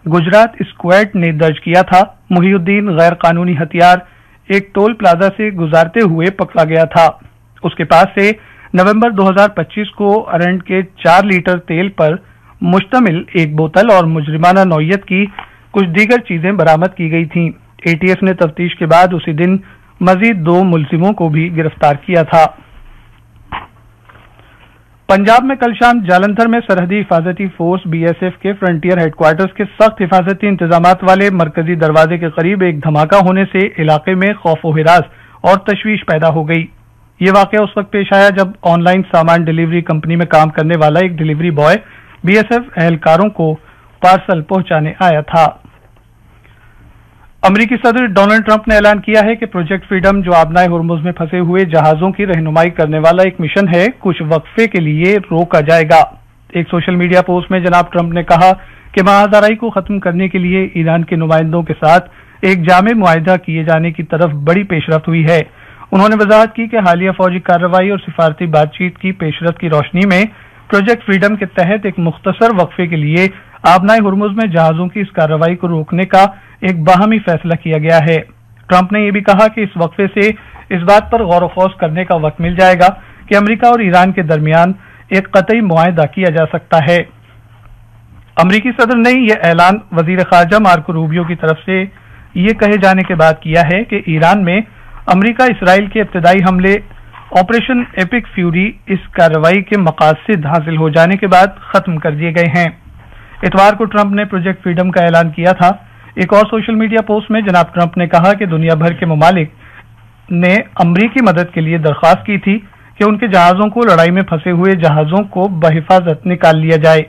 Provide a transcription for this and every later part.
Gujarat squad ने दर्ज किया था। मुहिउद्दीन गैर कानूनी हथियार एक टोल प्लाजा से गुजारते हुए पकड़ा गया था। उसके पास से नवंबर 2025 को अरंड के 4 लीटर तेल पर मुश्तमिल एक बोतल और मुजरिमाना नौयत की कुछ दीगर चीजें बरामद की गई थीं। एटीएस ने तफ्तीश के बाद उसी दिन मजीद 2 मुलजिमों को भी गिरफ्तार किया था। पंजाब में कल शाम जालंधर में सरहदी हिफाजती फोर्स बीएसएफ के फ्रंटियर हेडक्वार्टर्स के सख्त हिफाजती इंतजामात वाले मरकजी दरवाजे के करीब एक धमाका होने से इलाके में खौफ व हिरास और तशवीश पैदा हो गई। ये वाकया उस वक्त पेश आया जब ऑनलाइन सामान डिलीवरी कंपनी में काम करने वाला एक डिलीवरी बॉय बीएसएफ एहलकारों को पार्सल पहुंचाने आया था। अमेरिकी सदर डोनाल्ड ट्रंप ने ऐलान किया है कि प्रोजेक्ट फ्रीडम, जो आबनाए हुर्मुज में फंसे हुए जहाजों की रहनुमाई करने वाला एक मिशन है, कुछ वक्फे के लिए रोका जाएगा। एक सोशल मीडिया पोस्ट में जनाब ट्रंप ने कहा कि महाजराई को खत्म करने के लिए ईरान के नुमाइंदों के साथ एक जामे मुआहिदा किए जाने की तरफ बड़ी पेशरफ्त हुई है। उन्होंने वजाहत की कि हालिया फौजी कार्रवाई और सिफारती बातचीत की पेशरफ्त की रोशनी में प्रोजेक्ट फ्रीडम के तहत एक मुख्तसर वक्फे के लिए आबनाए हुर्मुज में जहाजों की इस कार्रवाई को रोकने का एक बाहमी फैसला किया गया है। ट्रंप ने यह भी कहा कि इस वक्फे से इस बात पर गौर व खौस करने का वक्त मिल जाएगा कि अमेरिका और ईरान के दरमियान एक कतई मुआहिदा किया जा सकता है। अमेरिकी सदर ने यह ऐलान वजीर खारजा मार्को रूबियो की तरफ से ये कहे जाने के बाद किया है कि ईरान में अमेरिका इसराइल के इब्तदाई हमले ऑपरेशन एपिक फ्यूरी इस कार्रवाई के मकासद हासिल हो जाने के बाद खत्म कर दिए गए हैं। इतवार को ट्रंप ने प्रोजेक्ट फ्रीडम का ऐलान किया था। एक और सोशल मीडिया पोस्ट में जनाब ट्रंप ने कहा कि दुनिया भर के ममालिक ने अमरीकी मदद के लिए दरख्वास्त की थी कि उनके जहाजों को लड़ाई में फंसे हुए जहाजों को बहिफाजत निकाल लिया जाए।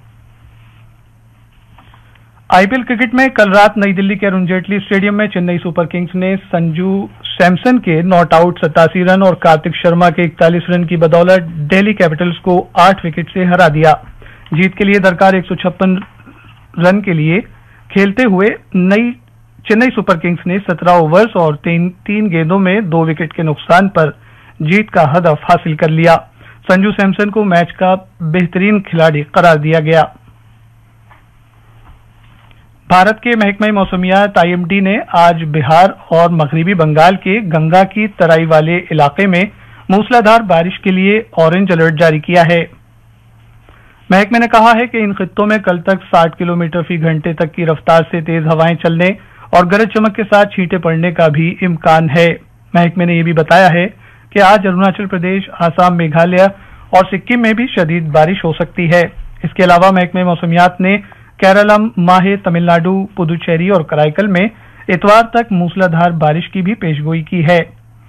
आईपीएल क्रिकेट में कल रात नई दिल्ली के अरुण जेटली स्टेडियम में चेन्नई सुपर किंग्स ने संजू सैमसन के नॉट आउट 87 रन और कार्तिक शर्मा के 41 रन की बदौलत दिल्ली कैपिटल्स को 8 विकेट से हरा दिया। जीत के लिए दरकार 156 रन के लिए खेलते हुए चेन्नई सुपर किंग्स ने 17 ओवर्स और 3 गेंदों में 2 विकेट के नुकसान पर जीत का हदफ हासिल कर लिया। संजू सैमसन को मैच का बेहतरीन खिलाड़ी करार दिया गया। भारत के महकमा मौसमियात आईएमडी ने आज बिहार और मगरिबी बंगाल के गंगा की तराई वाले इलाके में मूसलाधार बारिश के लिए ऑरेंज अलर्ट जारी किया है। महकमे ने कहा है कि इन खित्तों में कल तक 60 किलोमीटर फी घंटे तक की रफ्तार से तेज हवाएं चलने और गरज चमक के साथ छींटे पड़ने का भी इम्कान है। महकमे ने यह भी बताया है कि आज अरुणाचल प्रदेश, आसाम, मेघालय और सिक्किम में भी शदीद बारिश हो सकती है। इसके अलावा महकमे मौसमियात ने केरलम, माहे, तमिलनाडु, पुदुचेरी और कराईकल में इतवार तक मूसलाधार बारिश की भी पेशगोई की है।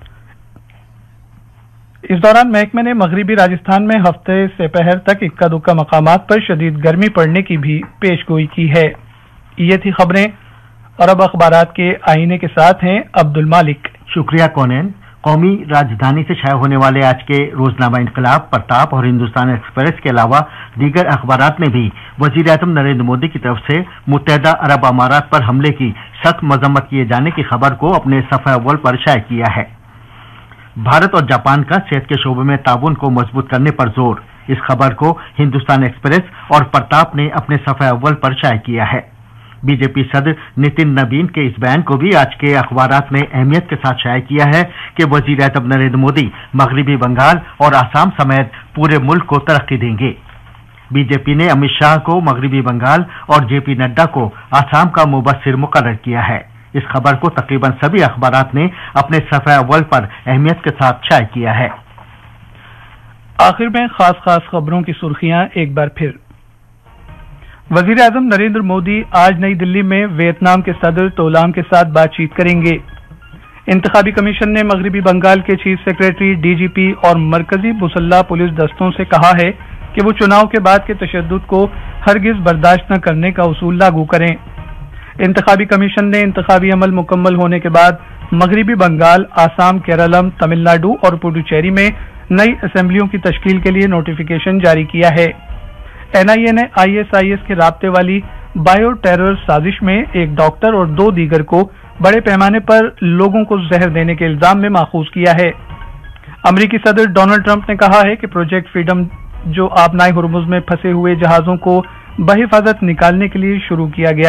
इस दौरान महकमे ने मगरिबी राजस्थान में हफ्ते से पहर तक इक्का दुक्का मकामात पर शदीद गर्मी पड़ने की भी पेशगोई की है। ये थी खबरें और अब अखबारात के आईने के साथ हैं अब्दुल मालिक। शुक्रिया कौनैन। कौमी राजधानी से शाया होने वाले आज के रोजनामा इनकलाब, प्रताप और हिंदुस्तान एक्सप्रेस के अलावा दीगर अखबारात ने भी वजीर आजम नरेंद्र मोदी की तरफ से मुत्तहदा अरब अमारात पर हमले की सख्त मजम्मत किए जाने की खबर को अपने सफ़े अव्वल पर शाया किया है। भारत और जापान का सेहत के शोबे में ताउन को मजबूत करने पर जोर, इस खबर को हिंदुस्तान एक्सप्रेस और प्रताप ने अपने सफ़े अव्वल पर शाया किया है। बीजेपी सदर नितिन नवीन के इस बयान को भी आज के अखबारात ने अहमियत के साथ शाया किया है कि वजीर आजम नरेंद्र मोदी मगरिबी बंगाल और आसाम समेत पूरे मुल्क को तरक्की देंगे। बीजेपी ने अमित शाह को मगरिबी बंगाल और जेपी नड्डा को आसाम का मुबस्सिर मुकर्रर किया है। इस खबर को तकरीबन सभी अखबारात ने अपने सफ़े अव्वल पर अहमियत के साथ शाया किया है। आखिर में खास खबरों की सुर्खियां एक बार फिर। वजीर आजम नरेंद्र मोदी आज नई दिल्ली में वियतनाम के सदर तोलाम के साथ बातचीत करेंगे। इंतखाबी कमीशन ने मगरिबी बंगाल के चीफ सेक्रेटरी, डीजीपी और मरकजी मुसल्ला पुलिस दस्तों से कहा है कि वो चुनाव के बाद के तशद्दुद को हरगिज बर्दाश्त न करने का उसूल लागू करें। इंतखाबी कमीशन ने इंतखाबी अमल मुकम्मल होने के बाद मगरिबी बंगाल, आसाम, केरलम, तमिलनाडु और पुडुचेरी में नई असेंबलियों की तश्कील के लिए नोटिफिकेशन जारी किया है। एनआईए ने आईएसआईएस के राब्ते वाली बायो टेरर साजिश में एक डॉक्टर और 2 दीगर को बड़े पैमाने पर लोगों को जहर देने के इल्जाम में माखूज किया है। अमेरिकी सदर डोनाल्ड ट्रंप ने कहा है कि प्रोजेक्ट फ्रीडम, जो आबनाए हुर्मुज में फंसे हुए जहाजों को बहिफाजत निकालने के लिए शुरू किया गया